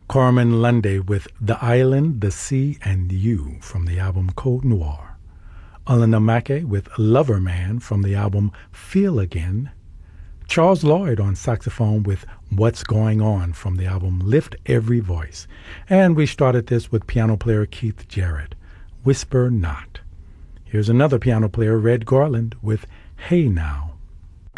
Carmen Lundy with The Island, the Sea, and You from the album Code Noir. Alana Mackey with Lover Man from the album Feel Again. Charles Lloyd on saxophone with What's Going On from the album Lift Every Voice. And we started this with piano player Keith Jarrett, Whisper Not. Here's another piano player, Red Garland, with Hey Now.